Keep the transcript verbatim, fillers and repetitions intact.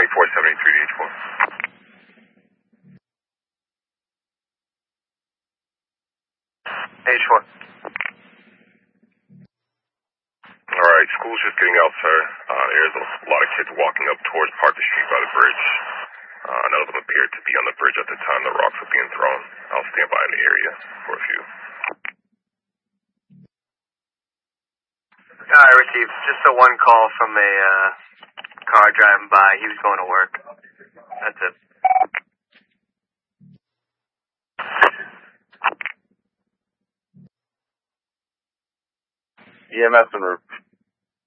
twenty-four seventy-three to H four. H four. Alright, school's just getting out, sir. Uh, there's a lot of kids walking up towards Parker Street by the bridge. Uh, none of them appeared to be on the bridge at the time the rocks were being thrown. I'll stand by in the area for a few. I received just a one call from a uh, car driving by. He was going to work. That's it. E M S en route.